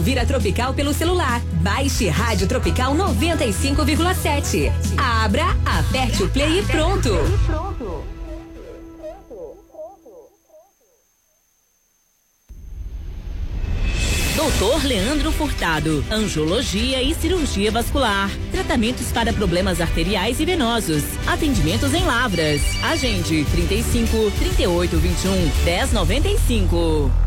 ouvir a Tropical pelo celular. Baixe Rádio Tropical 95,7. Abra, aperte o play e pronto. Doutor Leandro Furtado, angiologia e cirurgia vascular, tratamentos para problemas arteriais e venosos, atendimentos em Lavras. Agende 35 38 21 1095.